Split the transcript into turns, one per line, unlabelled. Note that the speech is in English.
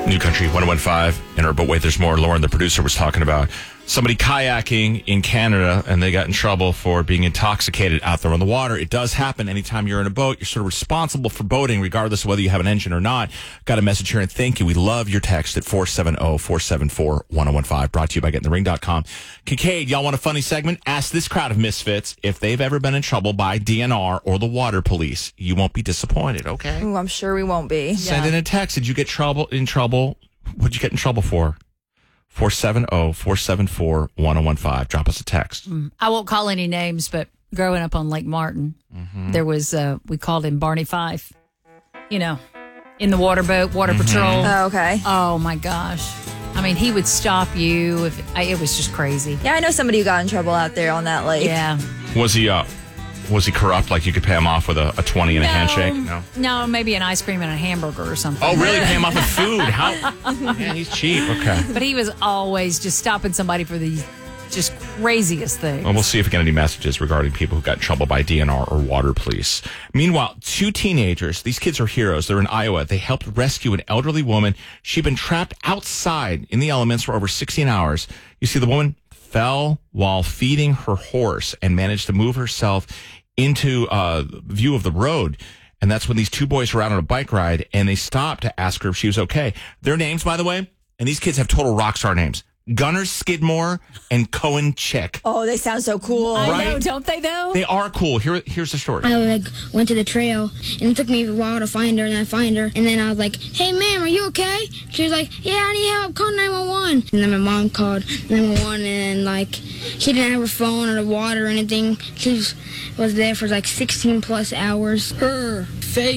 New Country 101.5 in our Boatway. There's more. Lauren, the producer, was talking about somebody kayaking in Canada, and they got in trouble for being intoxicated out there on the water. It does happen anytime you're in a boat. You're sort of responsible for boating, regardless of whether you have an engine or not. Got a message here, and thank you. We love your text at 470-474-1015. Brought to you by GetInTheRing.com. Kincaid, y'all want a funny segment? Ask this crowd of misfits if they've ever been in trouble by DNR or the water police. You won't be disappointed, okay?
Ooh, I'm sure we won't be.
Send in a text. Did you get in trouble? What'd you get in trouble for? 470-474-1015. Drop us a text.
I won't call any names, but growing up on Lake Martin, there was, we called him Barney Fife, in the water boat, water patrol.
Oh, okay.
Oh, my gosh. I mean, he would stop you. It was just crazy.
Yeah, I know somebody who got in trouble out there on that lake.
Yeah.
Was he corrupt? Like you could pay him off with a 20 and a handshake?
No, maybe an ice cream and a hamburger or something.
Oh, really? Pay him off with food? Man, he's cheap. Okay.
But he was always just stopping somebody for the just craziest things.
Well, we'll see if we get any messages regarding people who got in trouble by DNR or water police. Meanwhile, 2 teenagers, these kids are heroes. They're in Iowa. They helped rescue an elderly woman. She'd been trapped outside in the elements for over 16 hours. You see, the woman fell while feeding her horse and managed to move herself into view of the road. And that's when these 2 boys were out on a bike ride, and they stopped to ask her if she was okay. Their names, by the way, and these kids have total rock star names: Gunnar Skidmore and Cohen Chick.
Oh, they sound so cool.
I know, don't they, though?
They are cool. Here's the story.
I went to the trail, and it took me a while to find her, and I find her, and then I was like, "Hey, ma'am, are you okay?" She was like, "Yeah, I need help. Call 911." And then my mom called 911, and she didn't have her phone or the water or anything. She was there for 16 plus hours. Her face